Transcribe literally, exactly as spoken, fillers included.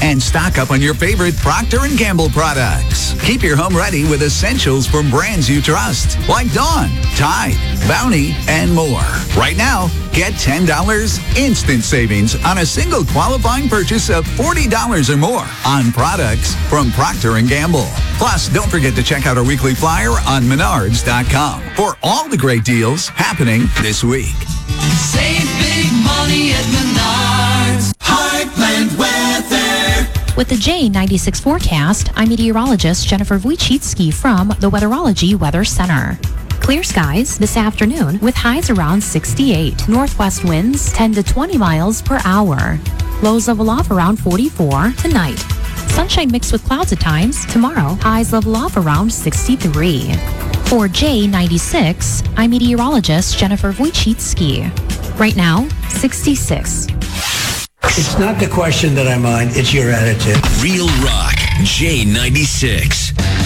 and stock up on your favorite Procter and Gamble products. Keep your home ready with essentials from brands you trust, like Dawn, Tide, Bounty, and more. Right now, get ten dollars instant savings on a single qualifying purchase of forty dollars or more on products from Procter and Gamble. Plus, don't forget to check out our weekly flyer on menards dot com for all the great deals happening this week. Save big money at Menards. Heartland Weather. With the J ninety-six forecast, I'm meteorologist Jennifer Wojcicki from the Weatherology Weather Center. Clear skies this afternoon with highs around sixty-eight. Northwest winds ten to twenty miles per hour. Lows level off around forty-four tonight. Sunshine mixed with clouds at times. Tomorrow, highs level off around sixty-three. For J ninety-six, I'm meteorologist Jennifer Wojcicki. Right now, sixty-six. It's not the question that I mind, it's your attitude. Real Rock, J ninety-six.